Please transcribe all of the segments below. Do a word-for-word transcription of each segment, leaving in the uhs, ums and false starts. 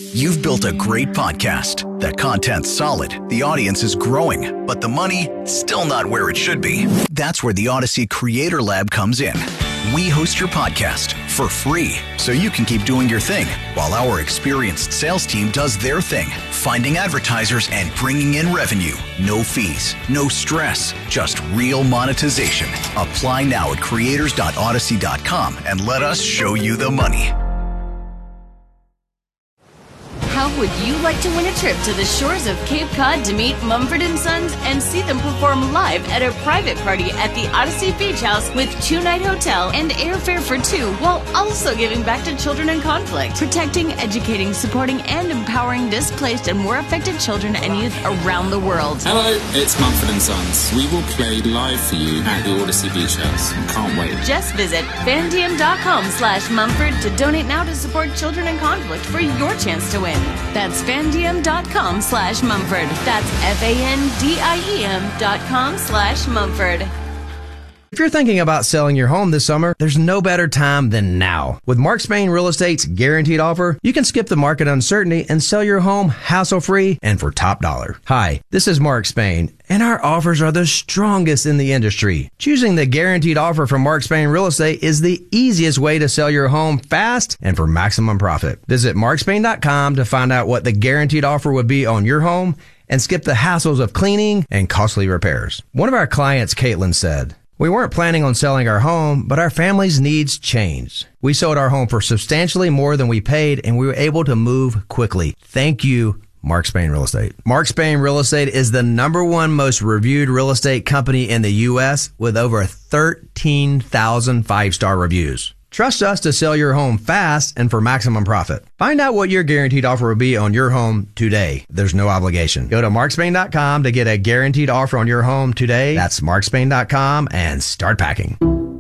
You've built a great podcast. The content's solid, the audience is growing, but the money, still not where it should be. That's where the Odyssey Creator Lab comes in. We host your podcast for free, so you can keep doing your thing, while our experienced sales team does their thing, finding advertisers and bringing in revenue. No fees, no stress, just real monetization. Apply now at creators dot odyssey dot com and let us show you the money. How would you like to win a trip to the shores of Cape Cod to meet Mumford and Sons and see them perform live at a private party at the Odyssey Beach House with two-night hotel and airfare for two, while also giving back to children in conflict, protecting, educating, supporting, and empowering displaced and war affected children and youth around the world? Hello, it's Mumford and Sons. We will play live for you at the Odyssey Beach House. Can't wait. Just visit fandiem.com slash Mumford to donate now to support children in conflict for your chance to win. That's fandiem.com slash Mumford. That's F-A-N-D-I-E-M dot com slash Mumford. If you're thinking about selling your home this summer, there's no better time than now. With Mark Spain Real Estate's guaranteed offer, you can skip the market uncertainty and sell your home hassle-free and for top dollar. Hi, this is Mark Spain, and our offers are the strongest in the industry. Choosing the guaranteed offer from Mark Spain Real Estate is the easiest way to sell your home fast and for maximum profit. Visit mark spain dot com to find out what the guaranteed offer would be on your home and skip the hassles of cleaning and costly repairs. One of our clients, Caitlin, said, "We weren't planning on selling our home, but our family's needs changed. We sold our home for substantially more than we paid, and we were able to move quickly. Thank you, Mark Spain Real Estate." Mark Spain Real Estate is the number one most reviewed real estate company in the U S with over thirteen thousand five-star reviews. Trust us to sell your home fast and for maximum profit. Find out what your guaranteed offer will be on your home today. There's no obligation. Go to mark spain dot com to get a guaranteed offer on your home today. That's mark spain dot com and start packing.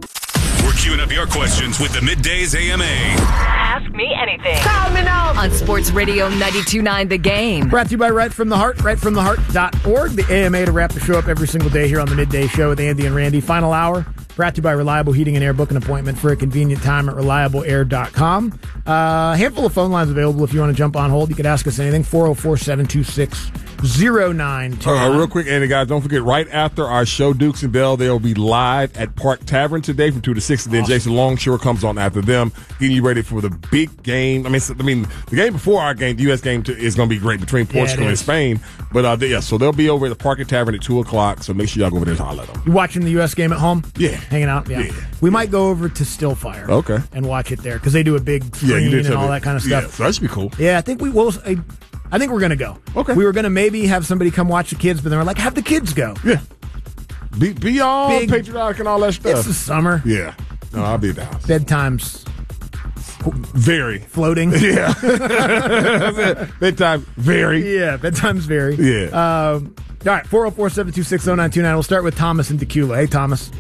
We're queuing up your questions with the Middays A M A. Ask me anything. Call me now. On Sports Radio ninety-two point nine The Game. Brought to you by Right From The Heart, right from the heart dot org. The A M A to wrap the show up every single day here on the Midday Show with Andy and Randy. Final hour. Brought to you by Reliable Heating and Air. Book an appointment for a convenient time at reliable air dot com. A uh, handful of phone lines available if you want to jump on hold. You can ask us anything. four oh four, seven two six, oh nine two nine. Uh, real quick, Andy, guys, don't forget, right after our show, Dukes and Bell, they'll be live at Park Tavern today from two to six, and then awesome. Jason Longshore comes on after them, getting you ready for the big game. I mean, I mean, the game before our game, the U S game, to, is going to be great between Portugal yeah, and Spain. But, uh, yeah, so they'll be over at the Park Tavern at two o'clock, so make sure y'all go over there and holler at them. You watching the U S game at home? Yeah. Hanging out? Yeah. yeah. We might go over to Stillfire. Okay. And watch it there, because they do a big screen yeah, and all that kind of stuff. Yeah, so that should be cool. Yeah, I think we will. I, I think we're going to go. Okay. We were going to maybe have somebody come watch the kids, but then we're like, have the kids go. Yeah. Be, be all Big, patriotic and all that stuff. It's the summer. Yeah. No, I'll be down. Bedtime's very. Floating. Yeah. Bedtime, very. Yeah, bedtime's very. Yeah. Um, all right, four oh four, seven two six, oh nine two nine. We'll start with Thomas in Tequila. Hey, Thomas.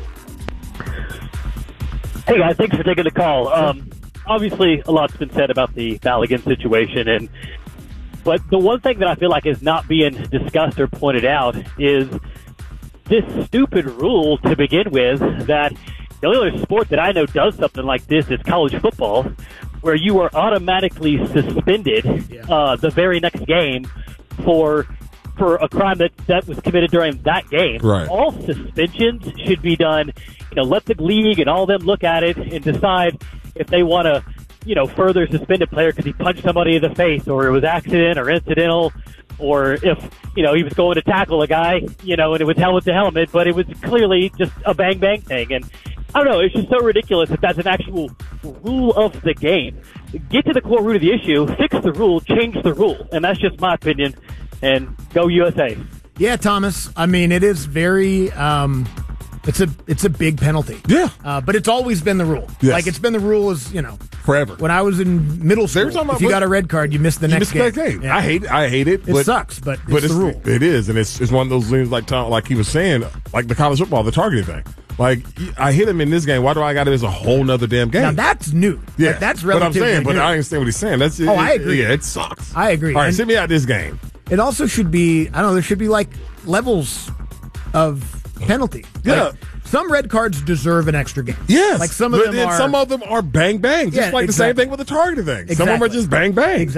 Hey, guys. Thanks for taking the call. Um, obviously, a lot's been said about the Balogun situation, and but the one thing that I feel like is not being discussed or pointed out is this stupid rule to begin with, that the only other sport that I know does something like this is college football, where you are automatically suspended yeah. uh, the very next game for for a crime that, that was committed during that game. Right. All suspensions should be done, you know, let the league and all them look at it and decide if they want to, you know, further suspend a player because he punched somebody in the face, or it was accident or incidental, or if, you know, he was going to tackle a guy, you know, and it was helmet to helmet, but it was clearly just a bang bang thing. And I don't know, it's just so ridiculous that that's an actual rule of the game. Get to the core root of the issue, fix the rule, change the rule. And that's just my opinion. And go U S A. Yeah, Thomas. I mean, it is very, um, it's a it's a big penalty. Yeah. Uh, but it's always been the rule. Yes. Like, it's been the rule is, you know. Forever. When I was in middle school, if you got a red card, you missed the you next missed game. game. Yeah. I hate it. I hate it. It but, sucks, but it's but the it's, rule. It is, and it's it's one of those things like Tom, like he was saying, like the college football, the targeting thing. Like, I hit him in this game. Why do I got it as a whole nother damn game? Now, that's new. Yeah. Like, that's But I'm relatively saying, but new. I understand what he's saying. That's Oh, I agree. Yeah, it sucks. I agree. All right, And send me out this game. It also should be, I don't know, there should be like levels of penalty. Yeah. Like, some red cards deserve an extra game. Yes. Like some of but them then are. Some of them are bang bang. Just Yeah, like exactly. the same thing with the targeting thing. Exactly. Some of them are just bang bang. Exactly.